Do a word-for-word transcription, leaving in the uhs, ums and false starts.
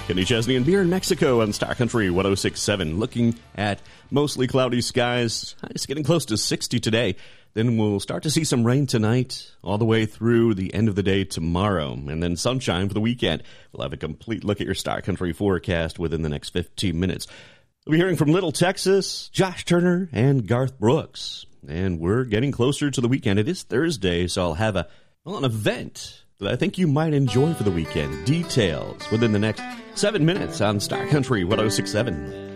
Kenny Chesney and Beer in Mexico on Star Country one oh six point seven. Looking at mostly cloudy skies. It's getting close to sixty today. Then we'll start to see some rain tonight all the way through the end of the day tomorrow. And then sunshine for the weekend. We'll have a complete look at your Star Country forecast within the next fifteen minutes. We'll be hearing from Little Texas, Josh Turner, and Garth Brooks. And we're getting closer to the weekend. It is Thursday, so I'll have a well, an event that I think you might enjoy for the weekend. Details within the next seven minutes on Star Country one oh six point seven.